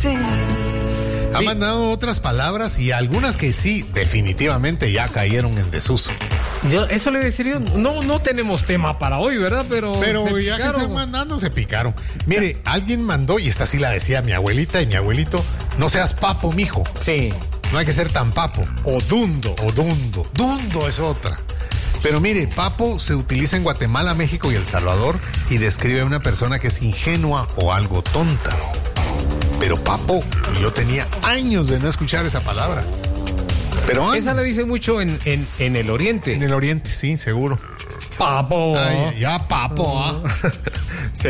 Ha mandado otras palabras y algunas que sí, definitivamente ya cayeron en desuso. Eso le decía yo, no tenemos tema para hoy, ¿verdad? Pero ya que están mandando, se picaron. Mire, alguien mandó, y esta sí la decía mi abuelita y mi abuelito, no seas papo, mijo. Sí. No hay que ser tan papo. O dundo. Dundo es otra. Pero mire, papo se utiliza en Guatemala, México y El Salvador y describe a una persona que es ingenua o algo tonta. Pero papo, yo tenía años de no escuchar esa palabra. Pero esa la dice mucho en el oriente. En el oriente, sí, seguro. Papo. Ay, ya papo, Sí.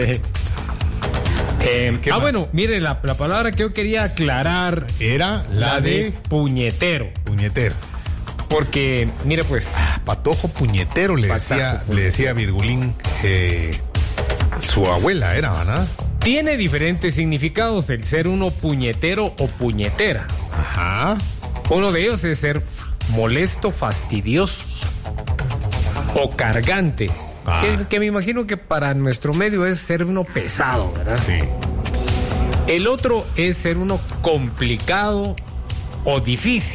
Bueno, mire, la palabra que yo quería aclarar era la de puñetero. Puñetero. Porque, mire, pues. Patojo puñetero, le decía Virgulín, su abuela era, ¿verdad? Tiene diferentes significados el ser uno puñetero o puñetera. Ajá. Uno de ellos es ser molesto, fastidioso o cargante. Que me imagino que para nuestro medio es ser uno pesado, ¿verdad? Sí. El otro es ser uno complicado o difícil.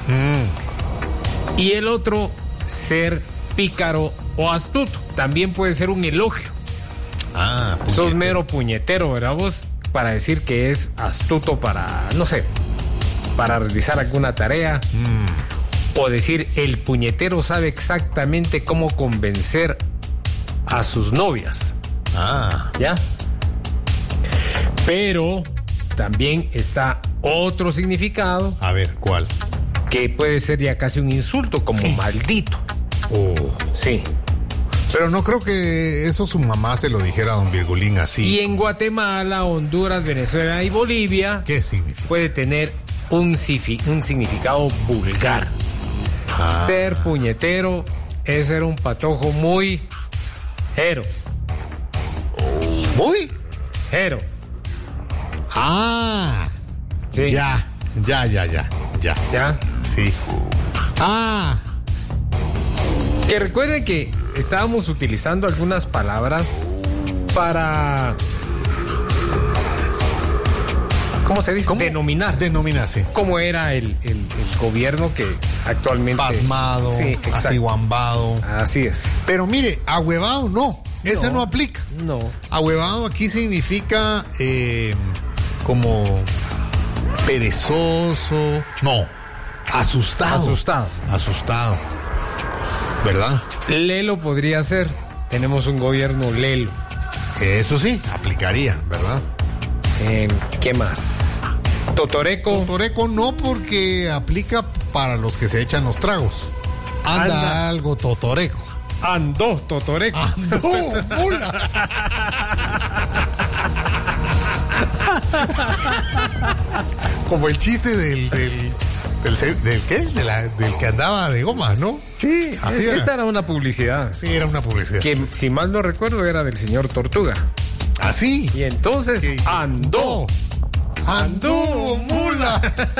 Y el otro, ser pícaro o astuto. También puede ser un elogio. Sos mero puñetero, ¿verdad vos? Para decir que es astuto para, no sé, para realizar alguna tarea. O decir, el puñetero sabe exactamente cómo convencer a sus novias. ¿Ya? Pero también está otro significado. A ver, ¿cuál? Que puede ser ya casi un insulto, como maldito. Sí. Pero no creo que eso su mamá se lo dijera a don Virgulín así. Y en Guatemala, Honduras, Venezuela y Bolivia, ¿qué significa? Puede tener un significado vulgar. Ser puñetero es ser un patojo muy jero. ¿Muy? Jero. Sí. Ya. ¿Ya? Sí. Que recuerden que estábamos utilizando algunas palabras para... ¿Cómo se dice? Denominar. Denominarse. ¿Cómo era el gobierno que actualmente... Pasmado, sí, asiguambado. Así es. Pero mire, ahuevado no. Esa no aplica. No. Ahuevado aquí significa como perezoso. No. Asustado. ¿Verdad? Lelo podría ser. Tenemos un gobierno lelo. Eso sí, aplicaría, ¿verdad? ¿Qué más? Totoreco. Totoreco no, porque aplica para los que se echan los tragos. Anda algo totoreco. Andó Totoreco. Andó, mula. Como el chiste del ¿qué? Del que andaba de goma, ¿no? Sí, esta era una publicidad. Sí, era una publicidad. Que si mal no recuerdo era del señor Tortuga. ¿Así? Y entonces andó mula.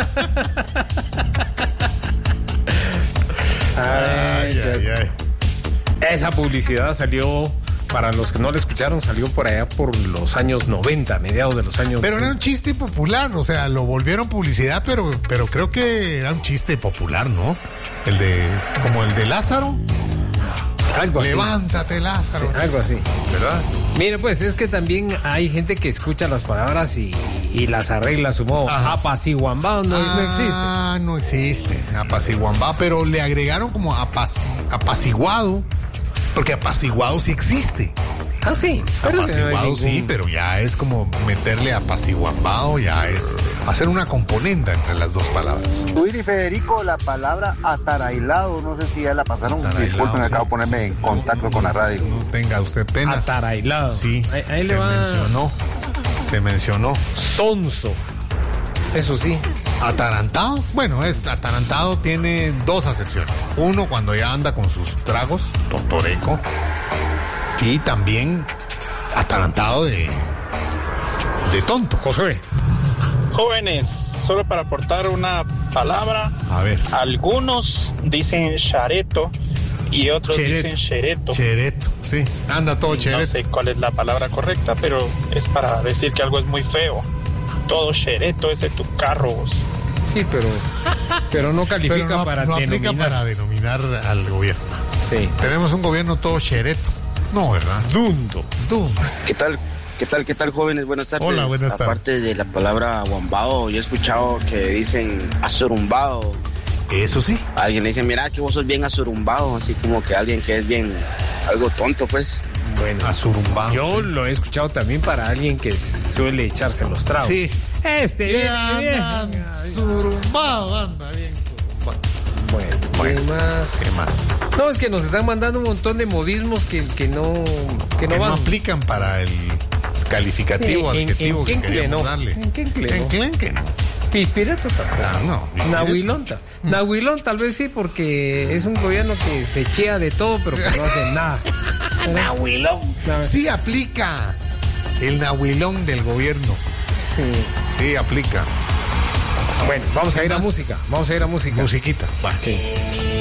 Ay. Esa publicidad salió, para los que no la escucharon, salió por allá por los años 90, mediados de los años 90. Pero era un chiste popular, o sea, lo volvieron publicidad, pero creo que era un chiste popular, ¿no? Como el de Lázaro. Algo así. Levántate, Lázaro. Sí, algo así. ¿Verdad? Mire, pues es que también hay gente que escucha las palabras y las arregla a su modo. Apaciguambado no existe. No existe. Apaciguambado, pero le agregaron como apaciguado, porque apaciguado sí existe. Sí. Apaciguado sí, pero ya es como meterle apaciguambado, ya es hacer una componenda entre las dos palabras. Luis y Federico, la palabra atarailado, no sé si ya la pasaron. Disculpen, acabo de ponerme en contacto con la radio. No tenga usted pena. Atarailado. Sí, ahí le va. Se mencionó. Sonso. Eso sí. Atarantado. Bueno, atarantado tiene dos acepciones. Uno, cuando ya anda con sus tragos, totoreco. Y también atarantado de tonto. Josué. Jóvenes, solo para aportar una palabra. A ver. Algunos dicen chareto y otros dicen chereto. Chereto, sí. Anda todo chereto. No sé cuál es la palabra correcta, pero es para decir que algo es muy feo. todo chereto ese tu carro, vos. Sí, pero no califica pero para no denominar. aplica para denominar al gobierno. Sí. Tenemos un gobierno todo chereto. No, ¿verdad? Dundo. ¿Qué tal, jóvenes? Buenas tardes. Hola, buenas tardes. Aparte de la palabra bombado, yo he escuchado que dicen asurumbado. Eso sí. Alguien le dice, mira que vos sos bien asurumbado, así como que alguien que es bien, algo tonto, pues. Bueno, asurumbado. Yo sí. lo he escuchado también para alguien que suele echarse los tragos. Sí. Bien. Asurumbado, anda bien. Bueno, ¿qué más? No, es que nos están mandando un montón de modismos que no van. No aplican para el calificativo, Sí, adjetivo en que queríamos no. darle. En Quencle, En Quencle, no. Pispireto tampoco. Ah, no. Nahuilonta. Nahuilón tal vez sí, porque es un gobierno que se echea de todo, pero que no hace nada. Nahuilón. Sí aplica el nahuilón del gobierno. Sí aplica. Bueno, vamos a ir a música. Musiquita. Va. Sí.